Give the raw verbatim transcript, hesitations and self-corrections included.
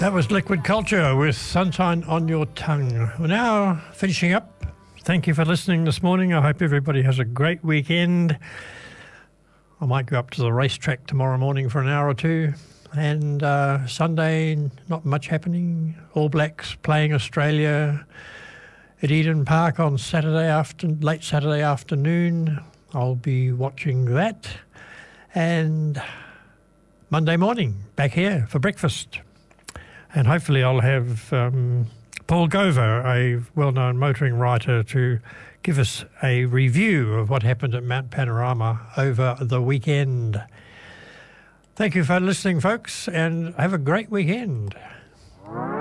That was Liquid Culture with Sunshine on Your Tongue. We're now finishing up. Thank you for listening this morning. I hope everybody has a great weekend. I might go up to the racetrack tomorrow morning for an hour or two. And uh, Sunday, not much happening. All Blacks playing Australia at Eden Park on Saturday after, late Saturday afternoon. I'll be watching that. And Monday morning, back here for breakfast. And hopefully I'll have um, Paul Gover, a well-known motoring writer, to give us a review of what happened at Mount Panorama over the weekend. Thank you for listening, folks, and have a great weekend.